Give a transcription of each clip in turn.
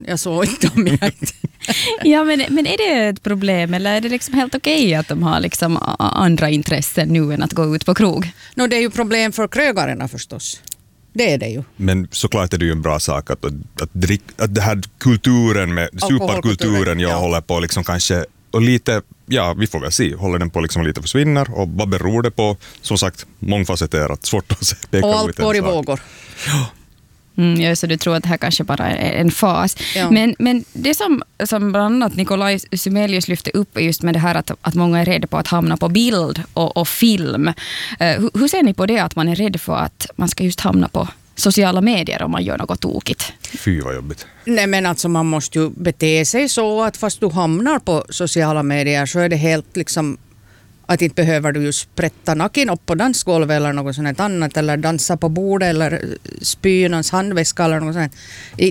Jag såg inte dem. Ja, men är det ett problem eller är det liksom helt okej att de har liksom andra intressen nu än att gå ut på krog? Det är ju problem för krögarna förstås. Det är det ju. Men såklart är det ju en bra sak att det här kulturen med superkulturen jag håller på liksom kanske och lite, ja vi får väl se, håller den på liksom lite försvinner och vad beror det på? Som sagt, mångfacetterat, svårt att peka och allt går i vågor. Ja. Så du tror att det här kanske bara är en fas. Ja. Men det som bland annat Nikolaj Symelius lyfte upp är just med det här att många är rädda på att hamna på bild och film. Hur ser ni på det att man är rädd för att man ska just hamna på sociala medier om man gör något tokigt? Fy vad jobbigt. Nej men alltså man måste ju bete sig så att fast du hamnar på sociala medier så är det helt liksom att inte behöver du ju sprätta nacken upp på dansgolvet eller något sånt annat eller dansa på bordet eller spy någons handväska eller något sånt.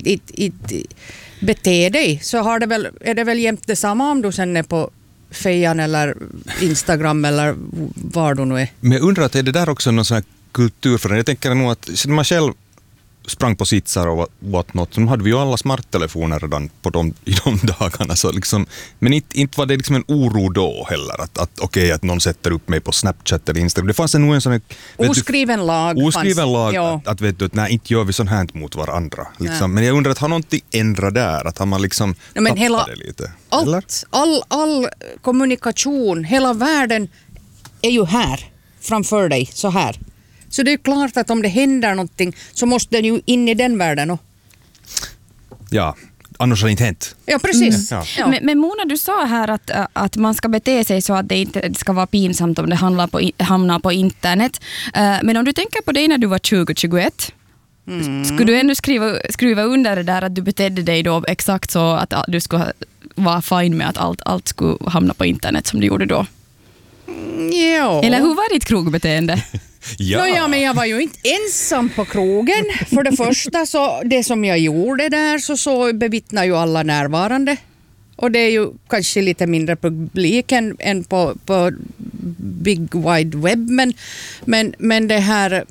Bete dig så är det väl jämt detsamma om du sen är på Fejan eller Instagram eller var du nu är. Men jag undrar att är det där också någon sån här kulturförändring? Jag tänker nog att man själv sprang på sitsar och what not. Så hade vi ju alla smarttelefoner redan i de dagarna. Så liksom, men inte var det liksom en oro då heller. Att okej, att någon sätter upp mig på Snapchat eller Instagram. Det fanns nog en sån här... Oskriven lag. Ja. Att vet du, att nej, inte gör vi sån här mot varandra. Liksom. Men jag undrar att har någonting ändrat där? Att har man liksom tappat det lite? All kommunikation, hela världen är ju här framför dig, så här. Så det är klart att om det händer någonting så måste den ju in i den världen. Ja, annars har det inte hänt. Ja, precis. Ja. Ja. Men Mona, du sa här att man ska bete sig så att det inte ska vara pinsamt om det hamnar på internet. Men om du tänker på dig när du var 20-21, skulle du ändå skriva under det där att du betedde dig då exakt så att du skulle vara fine med att allt skulle hamna på internet som du gjorde då? Ja. Eller hur var ditt krogbeteende? Ja, men jag var ju inte ensam på krogen. För det första, så det som jag gjorde där så bevittnar ju alla närvarande. Och det är ju kanske lite mindre publik än på Big Wide Web. Men det här...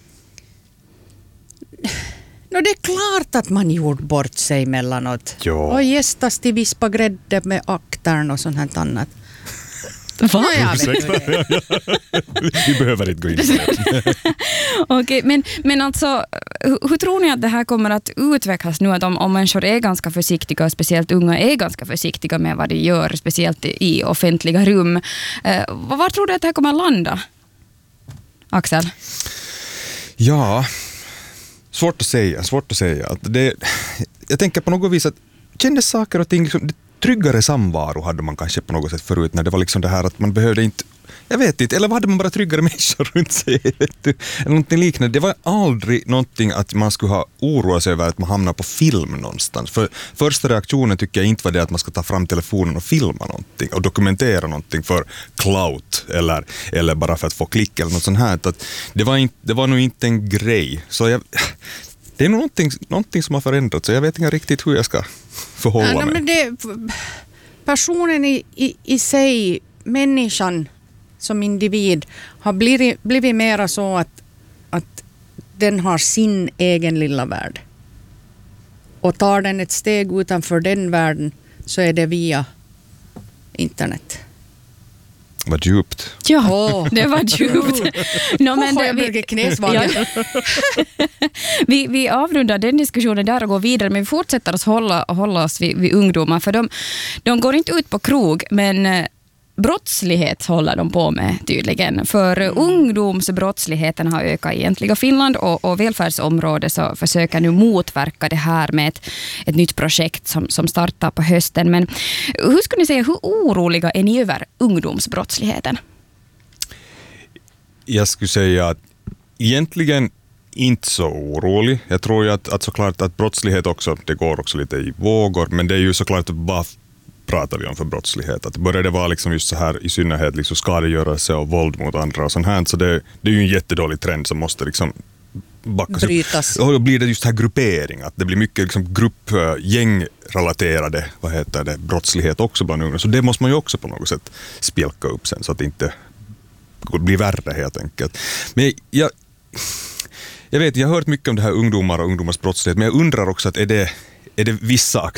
det är klart att man gjorde bort sig mellanåt. Ja. Och gästas till vispa grädde med aktern och sånt här annat. Va? Ja, vi behöver inte gå in på det. Okej, men alltså, hur tror ni att det här kommer att utvecklas nu? Att om människor är ganska försiktiga, och speciellt unga är ganska försiktiga med vad de gör, speciellt i offentliga rum. Var tror du att det här kommer att landa? Axel? Ja, svårt att säga. Jag tänker på något vis att kändes saker och ting liksom, tryggare samvaro hade man kanske på något sätt förut när det var liksom det här att man behövde inte, jag vet inte, eller hade man bara tryggare människor runt sig, vet du, eller någonting liknande. Det var aldrig någonting att man skulle ha oroat sig över att man hamnar på film någonstans. För första reaktionen tycker jag inte var det att man ska ta fram telefonen och filma någonting och dokumentera någonting för clout eller bara för att få klick eller något sånt här. Att det var nog inte en grej. Så det är någonting som har förändrats så jag vet inte riktigt hur jag ska förhålla mig. Men personen i sig, människan som individ har blivit mera så att den har sin egen lilla värld. Och tar den ett steg utanför den världen så är det via internet. Vad djupt. Ja, det var djupt. Vi avrundar den diskussionen där och går vidare, men vi fortsätter att hålla oss vid ungdomar, för de går inte ut på krog, men brottslighet håller de på med tydligen. För ungdomsbrottsligheten har ökat egentligen i Finland och välfärdsområdet så försöker nu motverka det här med ett nytt projekt som startar på hösten. Men hur skulle ni säga, hur oroliga är ni över ungdomsbrottsligheten? Jag skulle säga att egentligen inte så orolig. Jag tror ju att såklart att brottslighet också, det går också lite i vågor, men det är ju såklart vad pratar vi om för brottslighet. Att börjar det vara liksom just så här i synnerhet liksom skadegörelse och våld mot andra och sånt här, så det är ju en jättedålig trend som måste liksom brytas. Och då blir det just här gruppering, att det blir mycket liksom gängrelaterade brottslighet också bland unga. Så det måste man ju också på något sätt spjälka upp sen så att det inte blir värre helt enkelt. Men jag vet, jag har hört mycket om det här ungdomar och ungdomars brottslighet, men jag undrar också att är det vissa